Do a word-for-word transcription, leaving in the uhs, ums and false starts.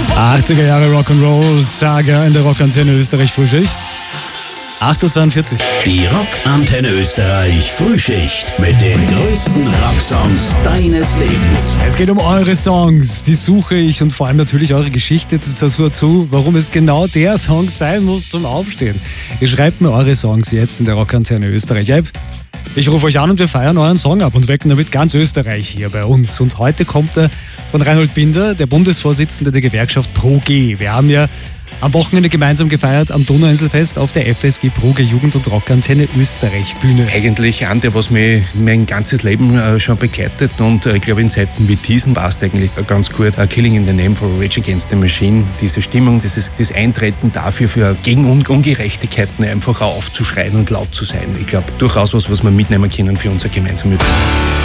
achtziger Jahre Rock'n'Roll, Saga in der Rockantenne Österreich Frühschicht. acht Uhr zweiundvierzig. Die Rockantenne Österreich Frühschicht mit den größten Rocksongs deines Lebens. Es geht um eure Songs, die suche ich und vor allem natürlich eure Geschichte dazu, warum es genau der Song sein muss zum Aufstehen. Ihr schreibt mir eure Songs jetzt in der Rockantenne Österreich. Ich rufe euch an und wir feiern euren Song ab und wecken damit ganz Österreich hier bei uns. Und heute kommt er von Reinhold Binder, der Bundesvorsitzende der Gewerkschaft ProG. Wir haben ja am Wochenende gemeinsam gefeiert am Donauinselfest auf der F S G ProG Jugend- und Rockantenne Österreich Bühne. Eigentlich an der, was mich mein ganzes Leben äh, schon begleitet, und äh, ich glaube in Zeiten wie diesen war es eigentlich ganz gut. Uh, Killing in the Name for Rage Against the Machine, diese Stimmung, dieses, das Eintreten dafür, für gegen Un- Ungerechtigkeiten einfach aufzuschreien und laut zu sein. Ich glaube durchaus was, was wir mitnehmen können für unser gemeinsames Leben.